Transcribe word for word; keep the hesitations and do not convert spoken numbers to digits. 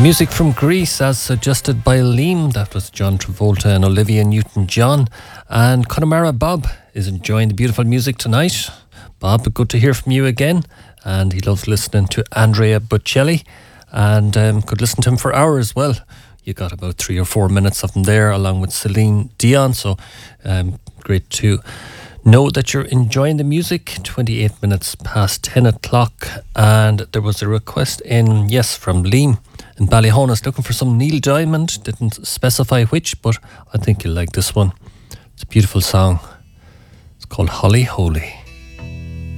Music from Greece as suggested by Liam. That was John Travolta and Olivia Newton-John. And Connemara Bob is enjoying the beautiful music tonight. Bob, good to hear from you again. And he loves listening to Andrea Bocelli. And um, could listen to him for hours as well. You got about three or four minutes of him there along with Celine Dion. So um, great to know that you're enjoying the music. twenty-eight minutes past ten o'clock. And there was a request in, yes, from Liam in Ballyhonus, looking for some Neil Diamond. Didn't specify which, but I think you'll like this one. It's a beautiful song. It's called Holly Holy.